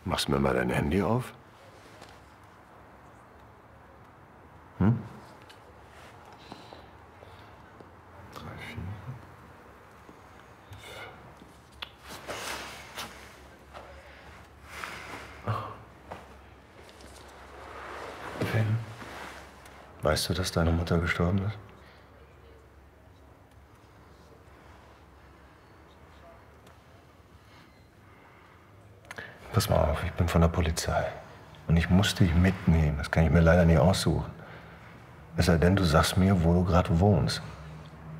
Machst mir mal dein Handy auf? Hm? 3, 4. Finn, weißt du, dass deine Mutter gestorben ist? Pass mal auf, ich bin von der Polizei. Und ich muss dich mitnehmen. Das kann ich mir leider nicht aussuchen. Es sei denn, du sagst mir, wo du gerade wohnst.